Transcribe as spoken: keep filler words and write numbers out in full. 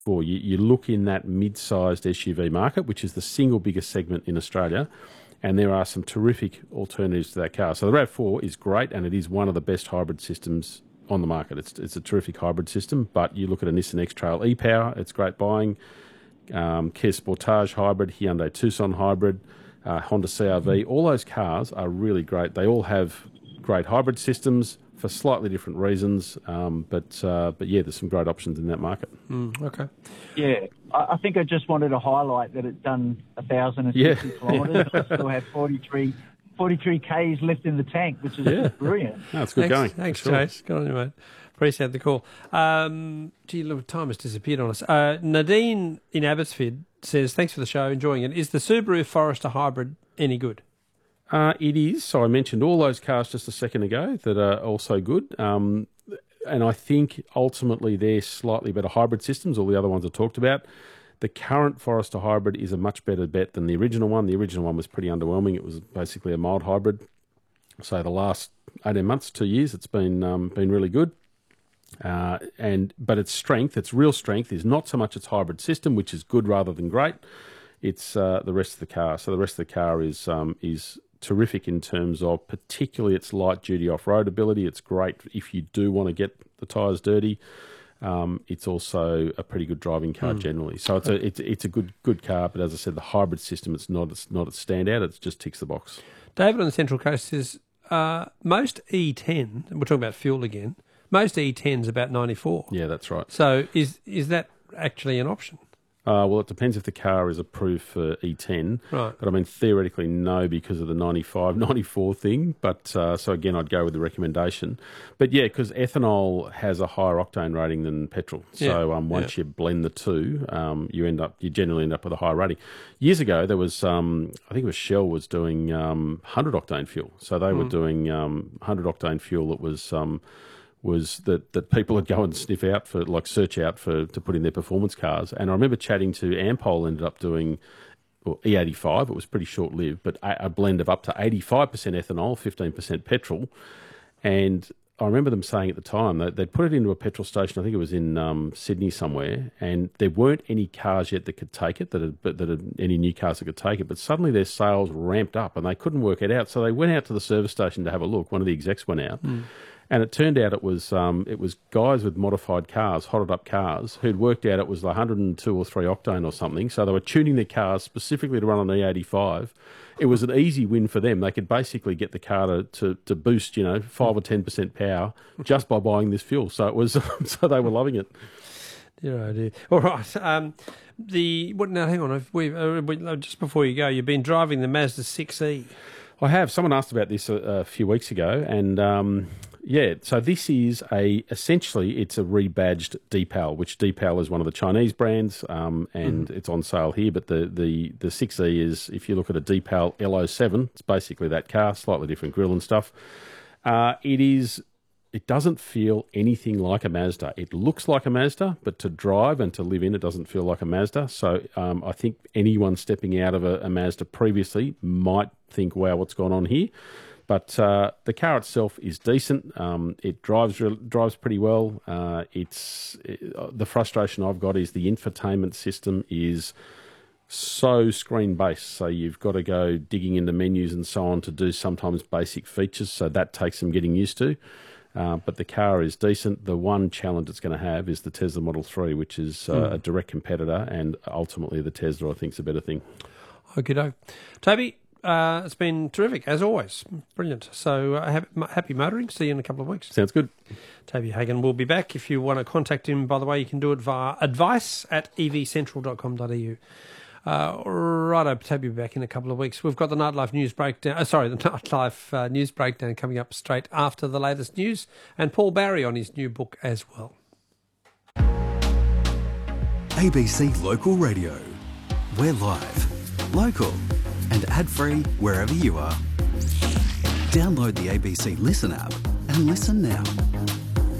before, you, you look in that mid-sized S U V market, which is the single biggest segment in Australia, and there are some terrific alternatives to that car. So the RAV four is great, and it is one of the best hybrid systems on the market. It's it's a terrific hybrid system, but you look at a Nissan X-Trail e-Power, it's great buying. Um, Kia Sportage hybrid, Hyundai Tucson hybrid, uh, Honda C R V, all those cars are really great. They all have great hybrid systems for slightly different reasons, um, but uh, but yeah, there's some great options in that market. Mm, okay. Yeah, I, I think I just wanted to highlight that it's done one thousand sixty Yeah. kilometres. I still have forty-three, forty-three Ks left in the tank, which is Yeah. brilliant. No, it's good Thanks, going. Thanks, Sure. Chase. Good on you, mate. Appreciate the call. Um, gee, look, time has disappeared on us. Uh, Nadine in Abbotsford says, thanks for the show, enjoying it. Is the Subaru Forester hybrid any good? Uh, it is. So I mentioned all those cars just a second ago that are also good. Um, and I think ultimately they're slightly better hybrid systems, all the other ones I talked about. The current Forester hybrid is a much better bet than the original one. The original one was pretty underwhelming. It was basically a mild hybrid. So the last eighteen months, two years, it's been um, been really good. Uh, and but its strength, its real strength, is not so much its hybrid system, which is good rather than great. It's uh, the rest of the car. So the rest of the car is um, is terrific in terms of particularly its light duty off road ability. It's great if you do want to get the tyres dirty. Um, it's also a pretty good driving car mm. generally. So it's a it's it's a good good car. But as I said, the hybrid system, it's not it's not a standout. It just ticks the box. David on the Central Coast says uh, most E ten. We're talking about fuel again. Most E tens about ninety-four. Yeah, that's right. So is is that actually an option? Uh, well, it depends if the car is approved for E ten. Right. But I mean, theoretically, no, because of the ninety-five, ninety-four thing. But uh, so again, I'd go with the recommendation. But yeah, because ethanol has a higher octane rating than petrol. So Yeah. um, once Yeah. you blend the two, um, you end up you generally end up with a higher rating. Years ago, there was um, I think it was Shell was doing um, one hundred octane fuel. So they were doing um, one hundred octane fuel that was. Um, was that, that people would go and sniff out for, like search out for to put in their performance cars. And I remember chatting to Ampol, ended up doing well, E eighty-five. It was pretty short-lived, but a, a blend of up to eighty-five percent ethanol, fifteen percent petrol. And I remember them saying at the time that they'd put it into a petrol station, I think it was in um, Sydney somewhere, and there weren't any cars yet that could take it, that had, that had any new cars that could take it, but suddenly their sales ramped up and they couldn't work it out. So they went out to the service station to have a look. One of the execs went out. Mm. And it turned out it was um, it was guys with modified cars, hotted up cars, who'd worked out it was one hundred two or three octane or something. So they were tuning their cars specifically to run on E eighty-five. It was an easy win for them. They could basically get the car to, to, to boost, you know, five or ten percent power just by buying this fuel. So it was so they were loving it. Dear, oh dear. All right. Um, the what? Now, hang on. We uh, just before you go, you've been driving the Mazda six E. I have. Someone asked about this a, a few weeks ago, and. Um, Yeah, so this is a, essentially, it's a rebadged Deepal, which Deepal is one of the Chinese brands, um, and mm. it's on sale here, but the, the, the six E is, if you look at a Deepal L oh seven, it's basically that car, slightly different grille and stuff. Uh, it is, it doesn't feel anything like a Mazda. It looks like a Mazda, but to drive and to live in, it doesn't feel like a Mazda. So um, I think anyone stepping out of a, a Mazda previously might think, wow, what's gone on here? But uh, the car itself is decent. Um, it drives drives pretty well. Uh, it's it, uh, the frustration I've got is the infotainment system is so screen based. So you've got to go digging into menus and so on to do sometimes basic features. So that takes some getting used to. Uh, but the car is decent. The one challenge it's going to have is the Tesla Model three, which is uh, mm. a direct competitor, and ultimately the Tesla I think is a better thing. Okie doke. Toby, Uh, it's been terrific, as always. Brilliant. So uh, happy, happy motoring. See you in a couple of weeks. Sounds good. Toby Hagan will be back. If you want to contact him, by the way, you can do it via advice at e v central dot com dot a u. Uh, righto, Toby will be back in a couple of weeks. We've got the Nightlife News Breakdown. Uh, sorry, the Nightlife uh, News Breakdown coming up straight after the latest news. And Paul Barry on his new book as well. A B C Local Radio. We're live, local, and ad-free wherever you are. Download the A B C Listen app and listen now.